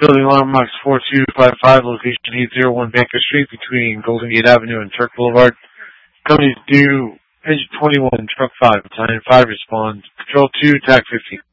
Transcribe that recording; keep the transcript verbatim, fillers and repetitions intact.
Building Landmarks four two five five, location eight oh one Banker Street between Golden Gate Avenue and Turk Boulevard. Company due engine twenty-one, truck five, Battalion five, respond. Control two, T A C fifteen.